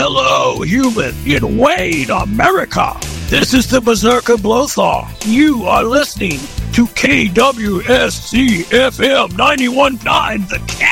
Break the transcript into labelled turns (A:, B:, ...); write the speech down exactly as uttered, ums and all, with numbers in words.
A: Hello, human in Wayne, America. This is the Berserker Blowthaw. You are listening to K W S C F M ninety-one point nine, The